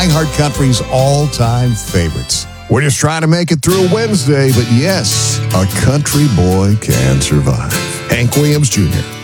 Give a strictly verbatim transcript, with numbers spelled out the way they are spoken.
iHeartCountry's all-time favorites. We're just trying to make it through a Wednesday, but yes, a country boy can survive. Hank Williams Junior